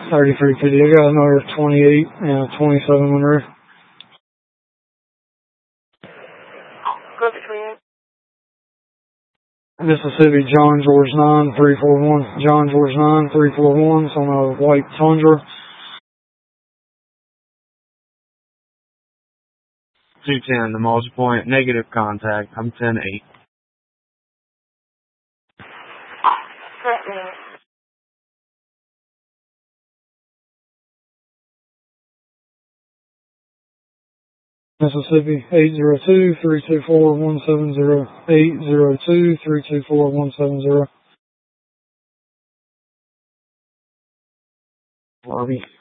3350. I got another 28 and a 27 Monroe. Mississippi, John George 9341. John George 9341. It's on a white Tundra. 210, the Mulch Point, negative contact. I'm 10-8. Mississippi, 802-324-170. 802-324-170. Harvey.